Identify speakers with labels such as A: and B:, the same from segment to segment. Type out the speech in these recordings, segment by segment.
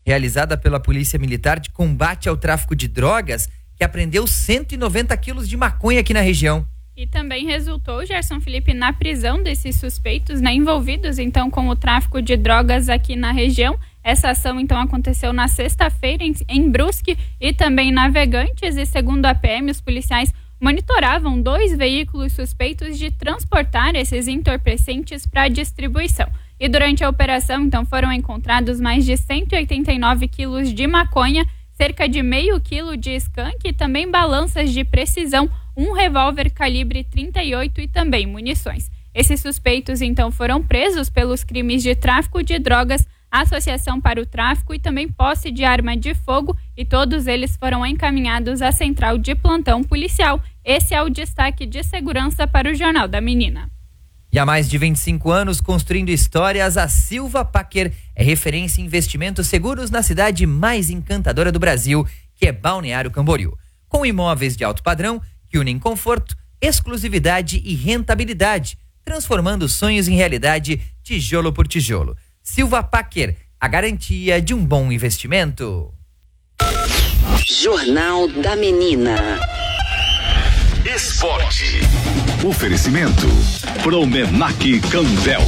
A: realizada pela Polícia Militar de Combate ao Tráfico de Drogas, que apreendeu 190 quilos de maconha aqui na região.
B: E também resultou, Gerson Felipe, na prisão desses suspeitos, né, envolvidos então com o tráfico de drogas aqui na região. Essa ação então aconteceu na sexta-feira em Brusque e também Navegantes, e segundo a PM, os policiais monitoravam 2 veículos suspeitos de transportar esses entorpecentes para distribuição. E durante a operação, então, foram encontrados mais de 189 quilos de maconha, cerca de meio quilo de skunk e também balanças de precisão, um revólver calibre 38 e também munições. Esses suspeitos, então, foram presos pelos crimes de tráfico de drogas, associação para o tráfico e também posse de arma de fogo, e todos eles foram encaminhados à central de plantão policial. Esse é o destaque de segurança para o Jornal da Menina.
A: E há mais de 25 anos construindo histórias, a Silva Packer é referência em investimentos seguros na cidade mais encantadora do Brasil, que é Balneário Camboriú. Com imóveis de alto padrão que unem conforto, exclusividade e rentabilidade, transformando sonhos em realidade, tijolo por tijolo. Silva Packer, a garantia de um bom investimento.
C: Jornal da Menina.
D: Esporte. Oferecimento Promenac Canvel.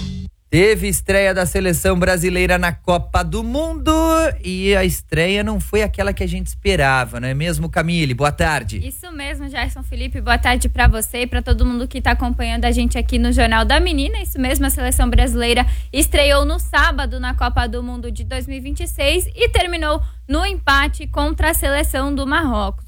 A: Teve estreia da seleção brasileira na Copa do Mundo e a estreia não foi aquela que a gente esperava, não é mesmo, Camille? Boa tarde.
B: Isso mesmo, Gerson Felipe. Boa tarde para você e para todo mundo que está acompanhando a gente aqui no Jornal da Menina. Isso mesmo, a seleção brasileira estreou no sábado na Copa do Mundo de 2026 e terminou no empate contra a seleção do Marrocos.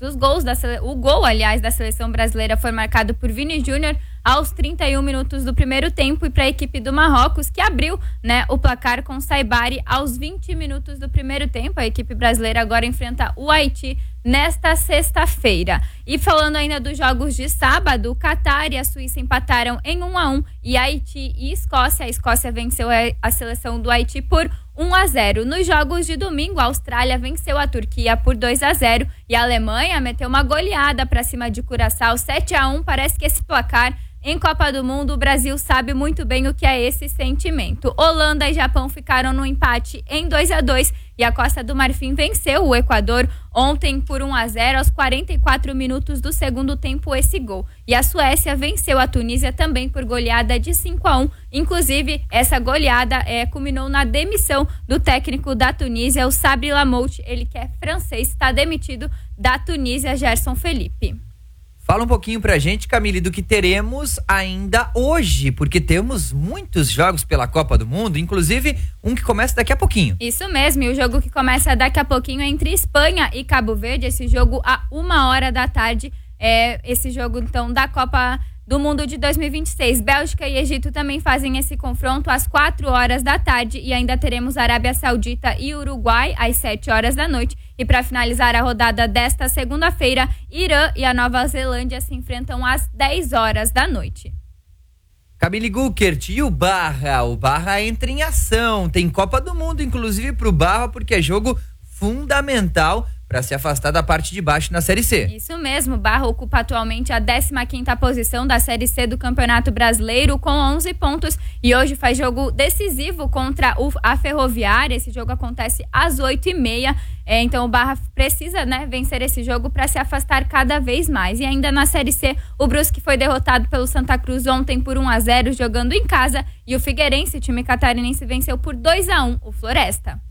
B: O gol, aliás, da seleção brasileira foi marcado por Vini Júnior aos 31 minutos do primeiro tempo e para a equipe do Marrocos, que abriu, né, o placar com Saibari aos 20 minutos do primeiro tempo. A equipe brasileira agora enfrenta o Haiti nesta sexta-feira. E falando ainda dos jogos de sábado, o Catar e a Suíça empataram em 1-1 e Haiti e Escócia. A Escócia venceu a seleção do Haiti por 1-0. Nos jogos de domingo, a Austrália venceu a Turquia por 2-0 e a Alemanha meteu uma goleada para cima de Curaçao, 7-1. Parece que esse placar em Copa do Mundo, o Brasil sabe muito bem o que é esse sentimento. Holanda e Japão ficaram no empate em 2-2 e a Costa do Marfim venceu o Equador ontem por 1-0 aos 44 minutos do segundo tempo, esse gol. E a Suécia venceu a Tunísia também por goleada de 5-1. Inclusive, essa goleada culminou na demissão do técnico da Tunísia, o Sabri Lamouche. Ele que é francês, está demitido da Tunísia, Gerson Felipe.
A: Fala um pouquinho pra gente, Camille, do que teremos ainda hoje, porque temos muitos jogos pela Copa do Mundo, inclusive um que começa daqui a pouquinho.
B: Isso mesmo, e o jogo que começa daqui a pouquinho é entre Espanha e Cabo Verde, esse jogo à 1h da tarde, esse jogo então da Copa do Mundo de 2026. Bélgica e Egito também fazem esse confronto às 4h da tarde e ainda teremos Arábia Saudita e Uruguai às 7h da noite. E para finalizar a rodada desta segunda-feira, Irã e a Nova Zelândia se enfrentam às 10h da noite.
A: Camille Guckert, e o Barra? O Barra entra em ação. Tem Copa do Mundo, inclusive, pro Barra, porque é jogo fundamental para se afastar da parte de baixo na Série C.
B: Isso mesmo, Barra ocupa atualmente a 15ª posição da Série C do Campeonato Brasileiro com 11 pontos e hoje faz jogo decisivo contra a Ferroviária. Esse jogo acontece às 8h30, então o Barra precisa, né, vencer esse jogo para se afastar cada vez mais. E ainda na Série C, o Brusque foi derrotado pelo Santa Cruz ontem por 1-0 jogando em casa e o Figueirense, time catarinense, venceu por 2-1 o Floresta.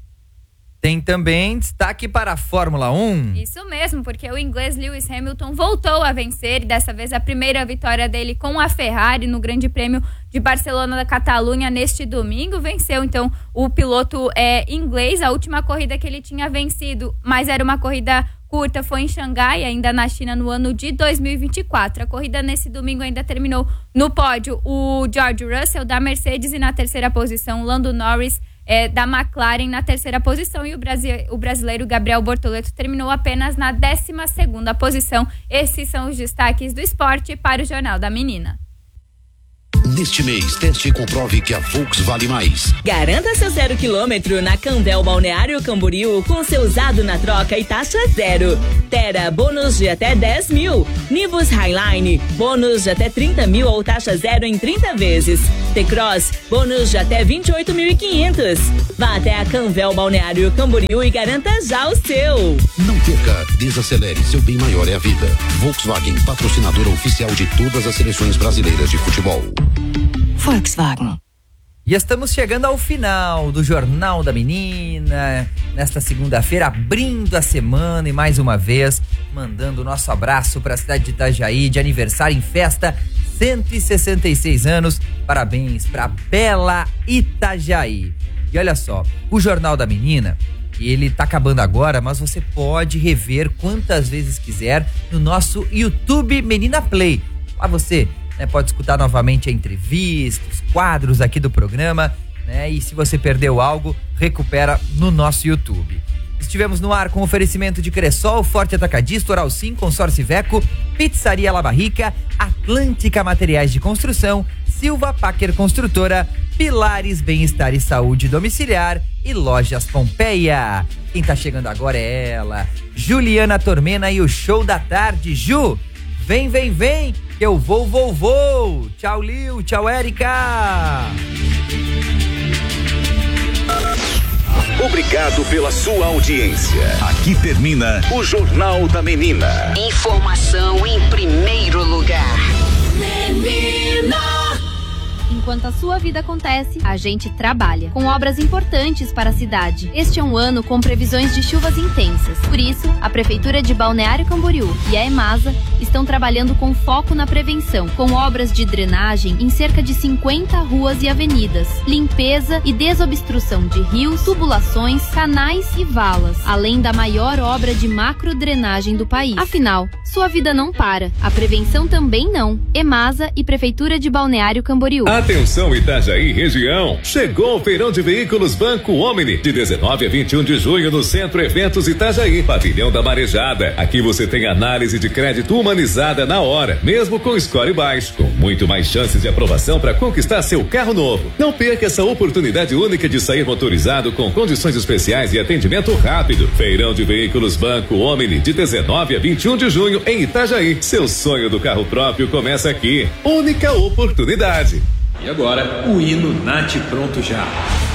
A: Tem também destaque para a Fórmula 1.
B: Isso mesmo, porque o inglês Lewis Hamilton voltou a vencer, e dessa vez a primeira vitória dele com a Ferrari no Grande Prêmio de Barcelona da Catalunha neste domingo. Venceu então o piloto inglês, a última corrida que ele tinha vencido, mas era uma corrida curta, foi em Xangai, ainda na China, no ano de 2024. A corrida nesse domingo ainda terminou no pódio o George Russell da Mercedes e na terceira posição Lando Norris da McLaren na terceira posição, e o brasileiro Gabriel Bortoleto terminou apenas na 12ª posição. Esses são os destaques do esporte para o Jornal da Menina.
D: Neste mês, teste e comprove que a Volks vale mais.
E: Garanta seu 0 km na Canvel Balneário Camboriú com seu usado na troca e taxa zero. Tera bônus de até 10 mil. Nivus Highline, bônus de até 30 mil ou taxa zero em 30 vezes. T-Cross, bônus de até 28.500. Vá até a Canvel Balneário Camboriú e garanta já o seu.
D: Não perca, desacelere, seu bem maior é a vida. Volkswagen, patrocinadora oficial de todas as seleções brasileiras de futebol.
C: Volkswagen.
A: E estamos chegando ao final do Jornal da Menina, nesta segunda-feira, abrindo a semana e mais uma vez, mandando o nosso abraço para a cidade de Itajaí, de aniversário em festa, 166 anos, parabéns para a bela Itajaí. E olha só, o Jornal da Menina, ele tá acabando agora, mas você pode rever quantas vezes quiser no nosso YouTube Menina Play. Lá você pode escutar novamente a entrevista, os quadros aqui do programa, né? E se você perdeu algo, recupera no nosso YouTube. Estivemos no ar com oferecimento de Cressol, Forte Atacadista, Oral Sim, Consórcio Iveco, Pizzaria La Barrica, Atlântica Materiais de Construção, Silva Packer Construtora, Pilares Bem-Estar e Saúde Domiciliar e Lojas Pompeia. Quem tá chegando agora é ela, Juliana Tormena e o Show da Tarde. Ju, vem, que eu vou. Tchau, Lil, tchau, Érica.
F: Obrigado pela sua audiência. Aqui termina o Jornal da Menina.
C: Informação em primeiro lugar.
G: Enquanto a sua vida acontece, a gente trabalha, com obras importantes para a cidade. Este é um ano com previsões de chuvas intensas. Por isso, a Prefeitura de Balneário Camboriú e a EMASA estão trabalhando com foco na prevenção, com obras de drenagem em cerca de 50 ruas e avenidas, limpeza e desobstrução de rios, tubulações, canais e valas, além da maior obra de macrodrenagem do país. Afinal, sua vida não para, a prevenção também não. EMASA e Prefeitura de Balneário Camboriú.
H: Atenção Itajaí região, chegou o Feirão de Veículos Banco Omni, de 19 a 21 de junho no Centro Eventos Itajaí, Pavilhão da Marejada. Aqui você tem análise de crédito humanizada na hora, mesmo com score baixo, com muito mais chances de aprovação para conquistar seu carro novo. Não perca essa oportunidade única de sair motorizado com condições especiais e atendimento rápido. Feirão de Veículos Banco Omni, de 19 a 21 de junho em Itajaí. Seu sonho do carro próprio começa aqui. Única oportunidade.
I: E agora, o hino Nath Pronto Já.